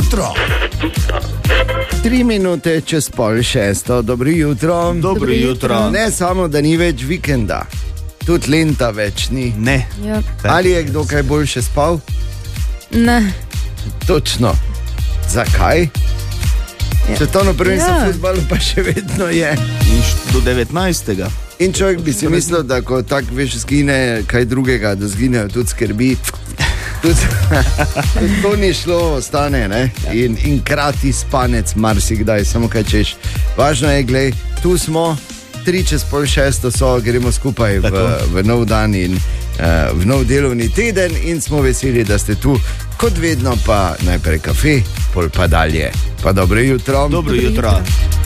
jutro. 3 minute čez 5:30, dobro jutro. Dobro jutro. Ne samo, da ni več vikenda, tudi lenta več ni. Ne. Ja. Ali je kdo kaj boljše spal? Ne. Točno. Zakaj? Svetovno prvenstvo v Ja. fuzbalu pa še vedno je. Do 19. In človek bi si mislil, da ko tako veš zgine kaj drugega, da zginejo tudi skrbi. Tudi to ni šlo, ostane, ne? In krati spanec marsikdaj, samo kaj češ. Važno je, glej, tu smo, 5:03 so, gremo skupaj v nov dan in v nov delovni teden in smo veseli, da ste tu. Kot vedno pa najprej kafe, pol pa dalje. Pa dobro jutro. Dobro jutro.